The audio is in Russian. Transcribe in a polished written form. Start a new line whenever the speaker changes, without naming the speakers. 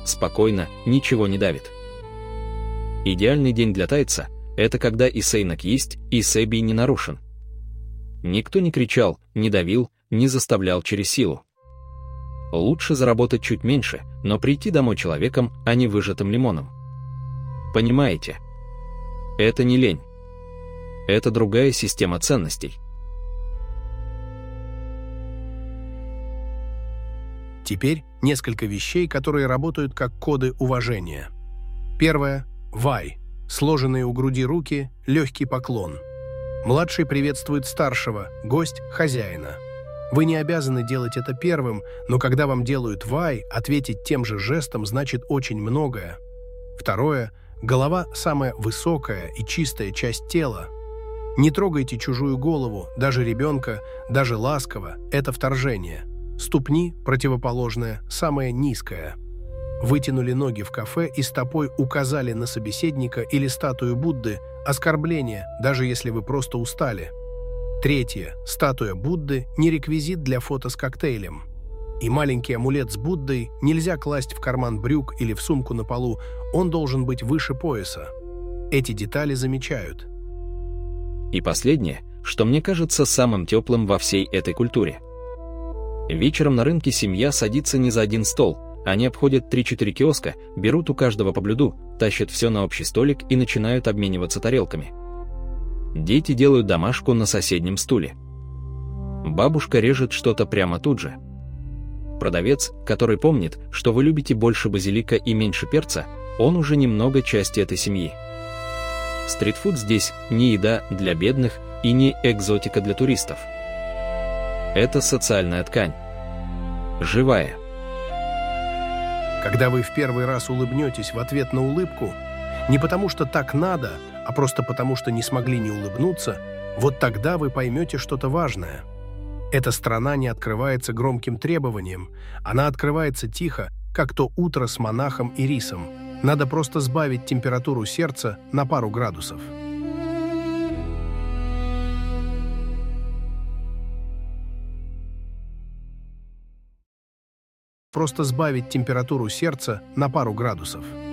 спокойно, ничего не давит. Идеальный день для тайца – это когда и сейнок есть, и сэби не нарушен. Никто не кричал, не давил, не заставлял через силу. Лучше заработать чуть меньше, но прийти домой человеком, а не выжатым лимоном. Понимаете? Это не лень. Это другая система ценностей.
Теперь несколько вещей, которые работают как коды уважения. Первое – вай. Сложенные у груди руки, легкий поклон. Младший приветствует старшего, гость – хозяина. Вы не обязаны делать это первым, но когда вам делают вай, ответить тем же жестом значит очень многое. Второе – голова – самая высокая и чистая часть тела. Не трогайте чужую голову, даже ребенка, даже ласково – это вторжение. Ступни, противоположная, самая низкая. Вытянули ноги в кафе и стопой указали на собеседника или статую Будды – оскорбление, даже если вы просто устали. Третье. Статуя Будды – не реквизит для фото с коктейлем. И маленький амулет с Буддой нельзя класть в карман брюк или в сумку на полу, он должен быть выше пояса. Эти детали замечают.
И последнее, что мне кажется самым теплым во всей этой культуре. Вечером на рынке семья садится не за один стол, они обходят 3-4 киоска, берут у каждого по блюду, тащат все на общий столик и начинают обмениваться тарелками. Дети делают домашку на соседнем стуле. Бабушка режет что-то прямо тут же. Продавец, который помнит, что вы любите больше базилика и меньше перца, он уже немного часть этой семьи. Стритфуд здесь не еда для бедных и не экзотика для туристов. Это социальная ткань. Живая.
Когда вы в первый раз улыбнетесь в ответ на улыбку, не потому что так надо, а просто потому что не смогли не улыбнуться, вот тогда вы поймете что-то важное. Эта страна не открывается громким требованием, она открывается тихо, как то утро с монахом и рисом. Надо просто сбавить температуру сердца на пару градусов. Просто сбавить температуру сердца на пару градусов.